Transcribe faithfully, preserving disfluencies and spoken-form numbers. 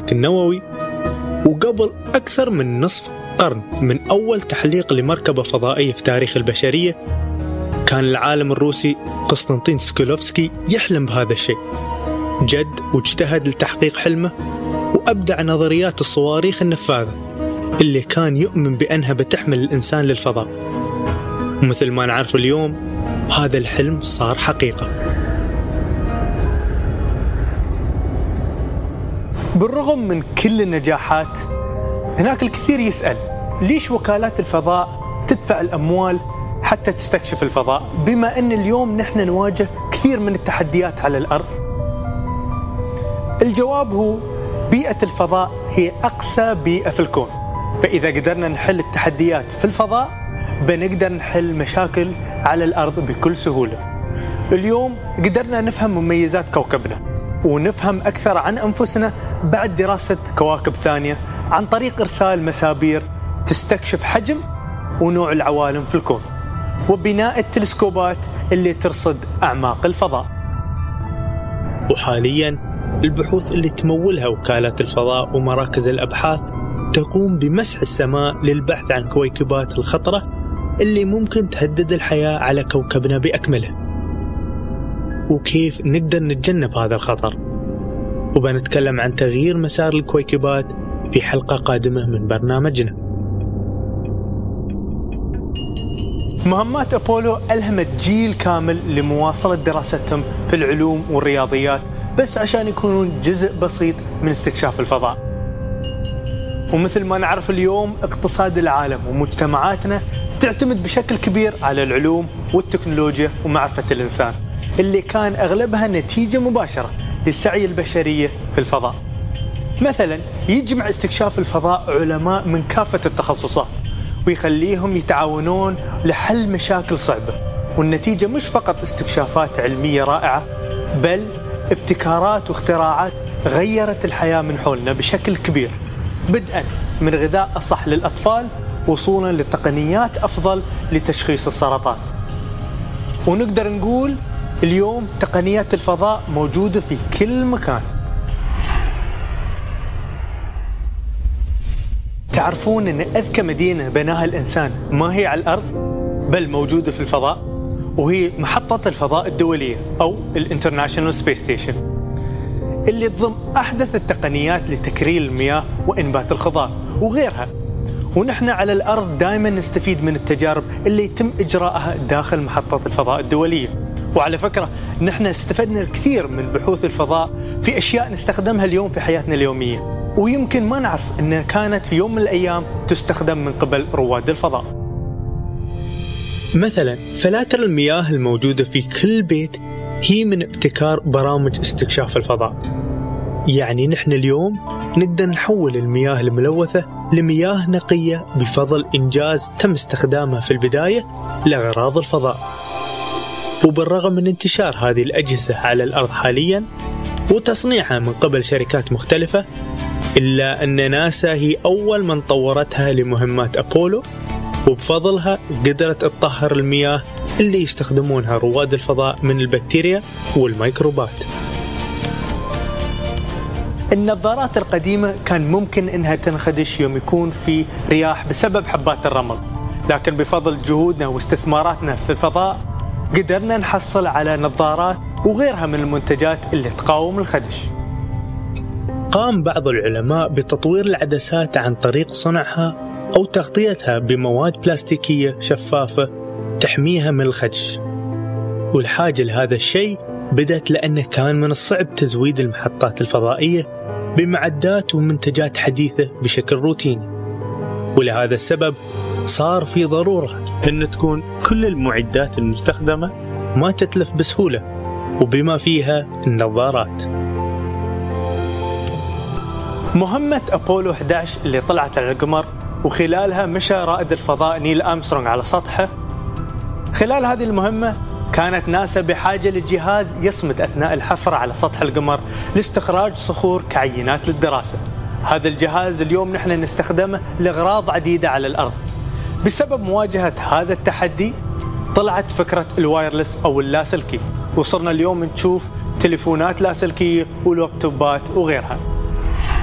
الاحتراق النووي، وقبل أكثر من نصف قرن من أول تحليق لمركبة فضائية في تاريخ البشرية، كان العالم الروسي قسطنطين سكولوفسكي يحلم بهذا الشيء. جد واجتهد لتحقيق حلمه، وأبدع نظريات الصواريخ النفاذة اللي كان يؤمن بأنها بتحمل الإنسان للفضاء. ومثل ما نعرف اليوم، هذا الحلم صار حقيقة. بالرغم من كل النجاحات، هناك الكثير يسأل ليش وكالات الفضاء تدفع الأموال حتى تستكشف الفضاء، بما أن اليوم نحن نواجه كثير من التحديات على الأرض؟ الجواب هو بيئة الفضاء هي أقسى بيئة في الكون، فإذا قدرنا نحل التحديات في الفضاء بنقدر نحل مشاكل على الأرض بكل سهولة. اليوم قدرنا نفهم مميزات كوكبنا ونفهم أكثر عن أنفسنا بعد دراسة كواكب ثانية عن طريق إرسال مسابير تستكشف حجم ونوع العوالم في الكون، وبناء التلسكوبات اللي ترصد أعماق الفضاء. وحالياً البحوث اللي تمولها وكالات الفضاء ومراكز الأبحاث تقوم بمسح السماء للبحث عن كويكبات الخطرة اللي ممكن تهدد الحياة على كوكبنا بأكمله، وكيف نقدر نتجنب هذا الخطر. وبنتكلم عن تغيير مسار الكويكبات في حلقة قادمة من برنامجنا. مهمات أبولو ألهمت جيل كامل لمواصلة دراستهم في العلوم والرياضيات، بس عشان يكونون جزء بسيط من استكشاف الفضاء. ومثل ما نعرف اليوم، اقتصاد العالم ومجتمعاتنا تعتمد بشكل كبير على العلوم والتكنولوجيا ومعرفة الإنسان، اللي كان أغلبها نتيجة مباشرة للسعي البشرية في الفضاء. مثلا يجمع استكشاف الفضاء علماء من كافة التخصصات ويخليهم يتعاونون لحل مشاكل صعبة، والنتيجة مش فقط استكشافات علمية رائعة، بل ابتكارات واختراعات غيرت الحياة من حولنا بشكل كبير، بدءا من غذاء أصح للأطفال وصولا لتقنيات أفضل لتشخيص السرطان. ونقدر نقول اليوم تقنيات الفضاء موجودة في كل مكان. تعرفون أن أذكى مدينة بناها الإنسان ما هي على الأرض بل موجودة في الفضاء، وهي محطة الفضاء الدولية أو الانترناشنال سبيس ستيشن، اللي تضم أحدث التقنيات لتكرير المياه وإنبات الخضار وغيرها. ونحن على الأرض دائما نستفيد من التجارب اللي يتم إجراءها داخل محطة الفضاء الدولية. وعلى فكرة نحن استفدنا الكثير من بحوث الفضاء في أشياء نستخدمها اليوم في حياتنا اليومية، ويمكن ما نعرف أنها كانت في يوم من الأيام تستخدم من قبل رواد الفضاء. مثلا فلاتر المياه الموجودة في كل بيت هي من ابتكار برامج استكشاف الفضاء. يعني نحن اليوم نقدر نحول المياه الملوثة لمياه نقية بفضل إنجاز تم استخدامها في البداية لأغراض الفضاء. وبالرغم من انتشار هذه الأجهزة على الأرض حاليا وتصنيعها من قبل شركات مختلفة، إلا أن ناسا هي أول من طورتها لمهمات أبولو، وبفضلها قدرت تطهر المياه اللي يستخدمونها رواد الفضاء من البكتيريا والميكروبات. النظارات القديمة كان ممكن إنها تنخدش يوم يكون في رياح بسبب حبات الرمل، لكن بفضل جهودنا واستثماراتنا في الفضاء قدرنا نحصل على نظارات وغيرها من المنتجات اللي تقاوم الخدش. قام بعض العلماء بتطوير العدسات عن طريق صنعها أو تغطيتها بمواد بلاستيكية شفافة تحميها من الخدش. والحاجة لهذا الشيء بدأت لأنه كان من الصعب تزويد المحطات الفضائية بمعدات ومنتجات حديثة بشكل روتيني، ولهذا السبب صار في ضرورة أن تكون كل المعدات المستخدمة ما تتلف بسهولة، وبما فيها النظارات. مهمة أبولو إحدى عشر اللي طلعت على القمر وخلالها مشى رائد الفضاء نيل أرمسترونغ على سطحه، خلال هذه المهمة كانت ناسا بحاجة لجهاز يصمد أثناء الحفر على سطح القمر لاستخراج صخور كعينات للدراسة. هذا الجهاز اليوم نحن نستخدمه لأغراض عديدة على الأرض. بسبب مواجهة هذا التحدي طلعت فكرة الوايرلس أو اللاسلكي، وصرنا اليوم نشوف تليفونات لاسلكية ولابتوبات وغيرها.